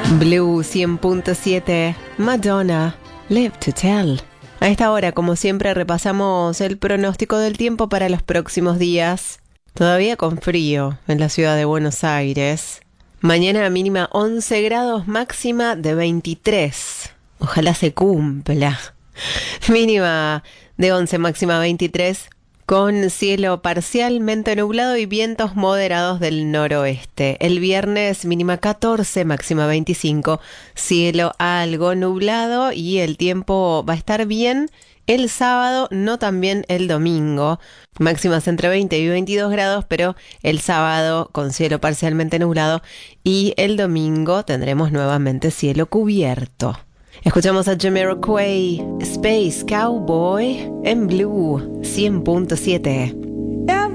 Blue 100.7, Madonna, Live to Tell. A esta hora, como siempre, repasamos el pronóstico del tiempo para los próximos días. Todavía con frío en la ciudad de Buenos Aires. Mañana mínima 11 grados, máxima de 23. Ojalá se cumpla. Mínima de 11, máxima 23. Con cielo parcialmente nublado y vientos moderados del noroeste. El viernes mínima 14, máxima 25, cielo algo nublado y el tiempo va a estar bien el sábado, no tan bien el domingo. Máximas entre 20 y 22 grados, pero el sábado con cielo parcialmente nublado y el domingo tendremos nuevamente cielo cubierto. Escuchamos a Jamiroquai, Space Cowboy en Blue 100.7.